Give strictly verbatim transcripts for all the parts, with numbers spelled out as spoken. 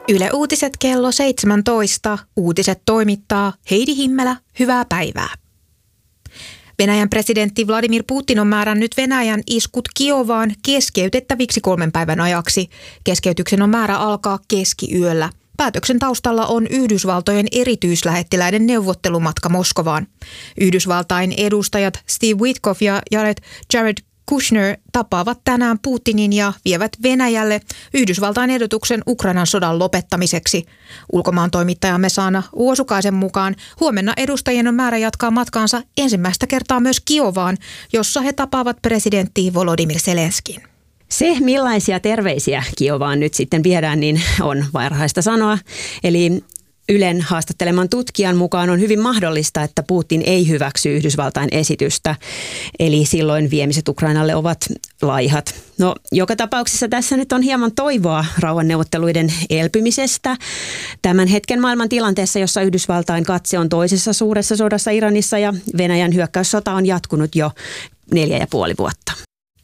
Yle Uutiset kello seitsemäntoista. Uutiset toimittaa Heidi Himmelä. Hyvää päivää. Venäjän presidentti Vladimir Putin on määrännyt Venäjän iskut Kiovaan keskeytettäviksi kolmen päivän ajaksi. Keskeytyksen on määrä alkaa keskiyöllä. Päätöksen taustalla on Yhdysvaltojen erityislähettiläiden neuvottelumatka Moskovaan. Yhdysvaltain edustajat Steve Witkoff ja Jared, Jared Kushner tapaavat tänään Putinin ja vievät Venäjälle Yhdysvaltain ehdotuksen Ukrainan sodan lopettamiseksi. Ulkomaan toimittajamme Saana Uosukaisen mukaan huomenna edustajien on määrä jatkaa matkaansa ensimmäistä kertaa myös Kiovaan, jossa he tapaavat presidentti Volodymyr Zelenskin. Se, millaisia terveisiä Kiovaan nyt sitten viedään, niin on varhaista sanoa. Eli Ylen haastatteleman tutkijan mukaan on hyvin mahdollista, että Putin ei hyväksy Yhdysvaltain esitystä. Eli silloin viemiset Ukrainalle ovat laihat. No, joka tapauksessa tässä nyt on hieman toivoa rauhanneuvotteluiden elpymisestä. Tämän hetken maailman tilanteessa, jossa Yhdysvaltain katse on toisessa suuressa sodassa Iranissa ja Venäjän hyökkäyssota on jatkunut jo neljä ja puoli vuotta.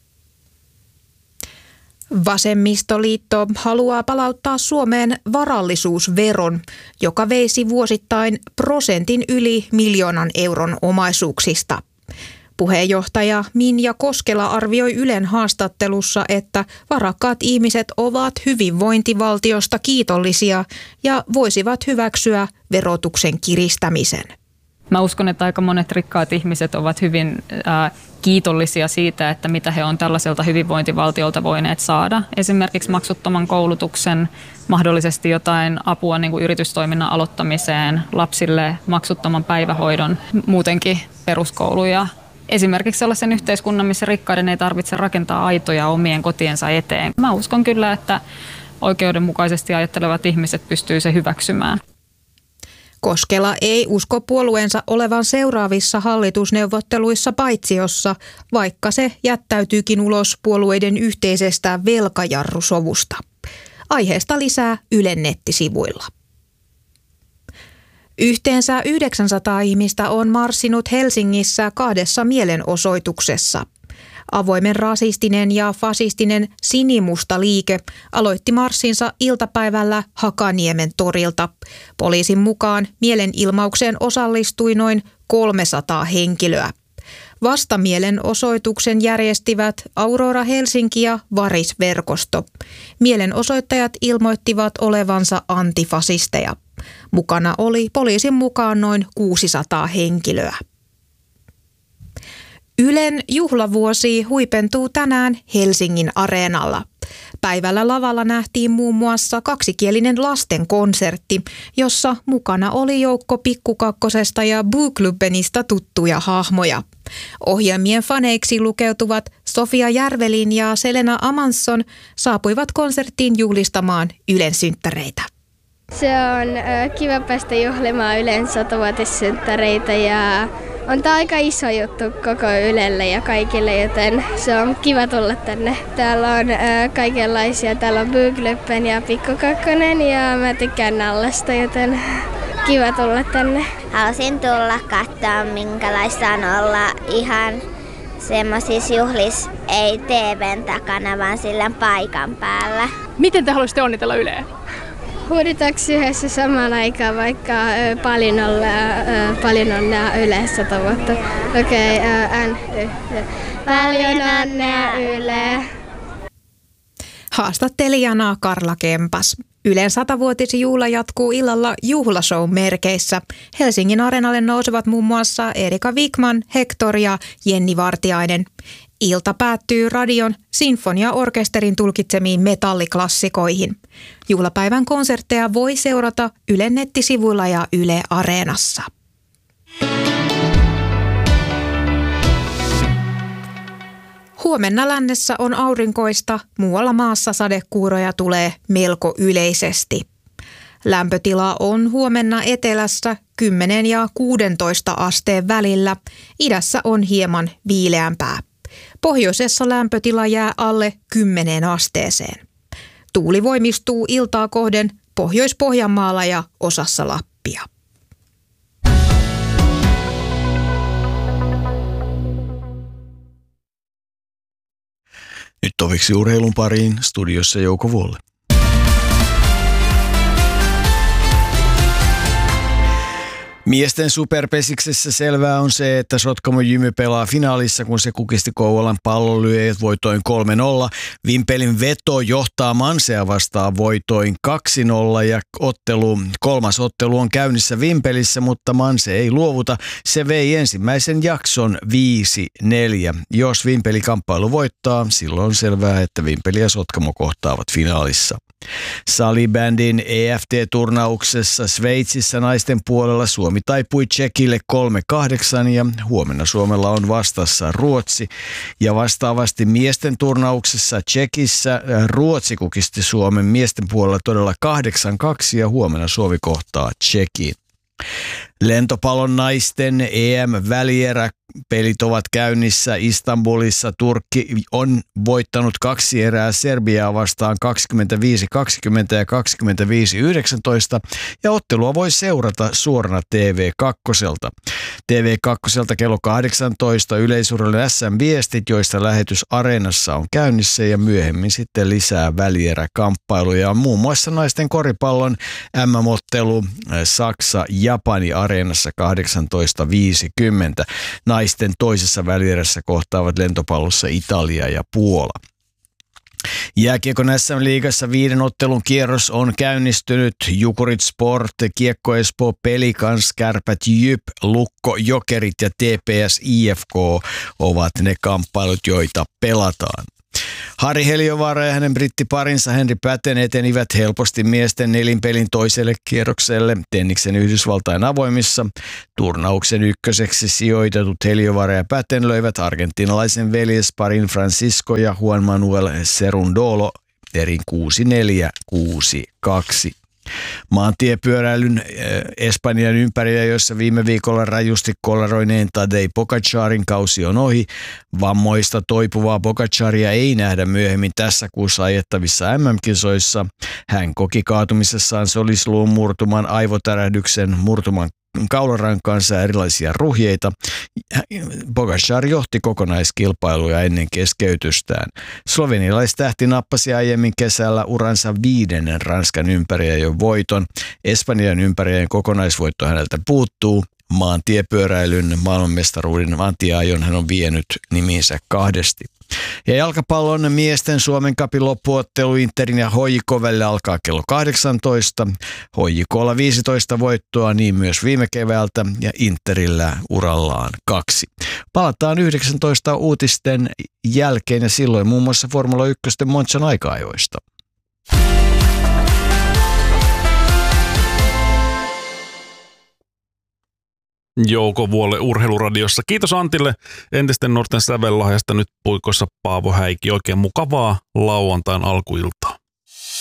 Vasemmistoliitto haluaa palauttaa Suomeen varallisuusveron, joka veisi vuosittain prosentin yli miljoonan euron omaisuuksista. Puheenjohtaja Minja Koskela arvioi Ylen haastattelussa, että varakkaat ihmiset ovat hyvinvointivaltiosta kiitollisia ja voisivat hyväksyä verotuksen kiristämisen. Mä uskon, että aika monet rikkaat ihmiset ovat hyvin äh, kiitollisia siitä, että mitä he on tällaiselta hyvinvointivaltiolta voineet saada. Esimerkiksi maksuttoman koulutuksen, mahdollisesti jotain apua niin kuin yritystoiminnan aloittamiseen, lapsille maksuttoman päivähoidon, muutenkin peruskoulu ja esimerkiksi sellaisen yhteiskunnan, missä rikkaiden ei tarvitse rakentaa aitoja omien kotiensa eteen. Mä uskon kyllä, että oikeudenmukaisesti ajattelevat ihmiset pystyy se hyväksymään. Koskela ei usko puolueensa olevan seuraavissa hallitusneuvotteluissa paitsiossa, vaikka se jättäytyykin ulos puolueiden yhteisestä velkajarrusovusta. Aiheesta lisää Ylen nettisivuilla. Yhteensä yhdeksänsataa ihmistä on marssinut Helsingissä kahdessa mielenosoituksessa. Avoimen rasistinen ja fasistinen sinimusta liike aloitti marssinsa iltapäivällä Hakaniemen torilta. Poliisin mukaan mielenilmaukseen osallistui noin kolmesataa henkilöä. Vastamielenosoituksen järjestivät Aurora Helsinki ja Varis-verkosto. Mielenosoittajat ilmoittivat olevansa antifasisteja. Mukana oli poliisin mukaan noin kuusisataa henkilöä. Ylen juhlavuosi huipentuu tänään Helsingin Areenalla. Päivällä lavalla nähtiin muun muassa kaksikielinen lastenkonsertti, jossa mukana oli joukko Pikku Kakkosesta ja Booklubenista tuttuja hahmoja. Ohjelmien faneiksi lukeutuvat Sofia Järvelin ja Selena Amanson saapuivat konserttiin juhlistamaan Ylen synttäreitä. Se on äh, kiva päästä juhlimaan Ylen satavuotissynttäreitä ja on tämä aika iso juttu koko Ylelle ja kaikille, joten se on kiva tulla tänne. Täällä on äh, kaikenlaisia, täällä on Bookluben ja Pikku Kakkonen ja mä tykkään Nallesta, joten kiva tulla tänne. Halusin tulla katsoa, minkälaista on olla ihan semmoisissa juhlissa, ei T V:n takana, vaan sillä paikan päällä. Miten te haluaisitte onnitella Yleä? Huuditaanko yhdessä samaan aikaan, vaikka ö, paljon ollaan, ö, paljon onnea Yle sata vuotta? Okei, okay, N, y, y. Paljon onnea Yle. Haastattelijana Karla Kempas. Ylen satavuotisjuhla jatkuu illalla juhlashow merkeissä. Helsingin Areenalle nousevat muun muassa Erika Wikman, Hector ja Jenni Vartiainen. Ilta päättyy radion sinfoniaorkesterin tulkitsemiin metalliklassikoihin. Juhlapäivän konsertteja voi seurata Ylen nettisivuilla ja Yle Areenassa. Huomenna lännessä on aurinkoista, muualla maassa sadekuuroja tulee melko yleisesti. Lämpötila on huomenna etelässä kymmenen ja kuusitoista asteen välillä, idässä on hieman viileämpää. Pohjoisessa lämpötila jää alle kymmeneen asteeseen. Tuuli voimistuu iltaa kohden Pohjois-Pohjanmaalla ja osassa Lappia. Nyt toviksi urheilun pariin, studiossa Jouko Vuolle. Miesten superpesiksessä selvää on se, että Sotkamo Jymy pelaa finaalissa, kun se kukisti Kouvolan pallonlyöjät voitoin kolme nolla. Vimpelin veto johtaa Mansea vastaan voitoin kaksi nolla ja ottelu, kolmas ottelu on käynnissä Vimpelissä, mutta Manse ei luovuta. Se vei ensimmäisen jakson viisi neljä. Jos Vimpeli kamppailu voittaa, silloin on selvää, että Vimpeli ja Sotkamo kohtaavat finaalissa. Salibändin E F T-turnauksessa Sveitsissä naisten puolella Suomi taipui Tšekille kolme kahdeksan ja huomenna Suomella on vastassa Ruotsi. Ja vastaavasti miesten turnauksessa Tšekissä Ruotsi kukisti Suomen miesten puolella todella kahdeksan kaksi ja huomenna Suomi kohtaa Tšekin. Lentopallon naisten E M-välierä pelit ovat käynnissä Istanbulissa. Turkki on voittanut kaksi erää Serbiaa vastaan kaksikymmentäviisi kaksikymmentä ja kaksikymmentäviisi yhdeksäntoista ja ottelua voi seurata suorana T V kaksi. T V kaksi kello kahdeksantoista yleisurheilun S M-viestit, joista lähetys Areenassa on käynnissä ja myöhemmin sitten lisää välieräkamppailuja. Muun muassa naisten koripallon M M-ottelu Saksa-Japani Areenassa kahdeksantoista viisikymmentä. Naisten toisessa välierässä kohtaavat lentopallossa Italia ja Puola. Jääkiekon S M-liigassa viiden ottelun kierros on käynnistynyt. Jukurit Sport, Kiekko Espoo, Pelikans, Kärpät, Jyp, Lukko, Jokerit ja T P S I F K ovat ne kamppailut, joita pelataan. Harri Heliövaara ja hänen brittiparinsa Henri Päten etenivät helposti miesten nelinpelin toiselle kierrokselle Tenniksen Yhdysvaltain avoimissa. Turnauksen ykköseksi sijoitetut Heliövaara ja Päten löivät argentinalaisen veljesparin Francisco ja Juan Manuel Cerundolo erin kuusi neljä kuusi kaksi. Maantiepyöräilyn Espanjan ympärillä, jossa viime viikolla rajusti kolaroineen Tadej Pogačarin kausi on ohi. Vammoista toipuvaa Pogačaria ei nähdä myöhemmin tässä kuussa ajettavissa M M-kisoissa. Hän koki kaatumisessaan solisluun murtuman, aivotärähdyksen, murtuman kaularankaansa ja erilaisia ruhjeita. Pogačar johti kokonaiskilpailuja ennen keskeytystään. Slovenialaistähti nappasi aiemmin kesällä uransa viidennen Ranskan ympäriajon voiton. Espanjan ympäriajon kokonaisvoitto häneltä puuttuu. Maantiepyöräilyn maailmanmestaruuden maantieajon hän on vienyt nimiinsä kahdesti. Ja jalkapallon miesten Suomen Cupin loppuottelu Interin ja H J K välillä alkaa kello kahdeksantoista. H J K:lla viisitoista voittoa, niin myös viime keväältä ja Interillä urallaan kaksi. Palataan yhdeksäntoista uutisten jälkeen ja silloin muun muassa Formula yksi Monzan aika-ajoista. Jouko Vuolle Urheiluradiossa. Kiitos Antille entisten nuorten sävellahjasta. Nyt puikossa Paavo Häikki. Oikein mukavaa lauantain alkuiltaa.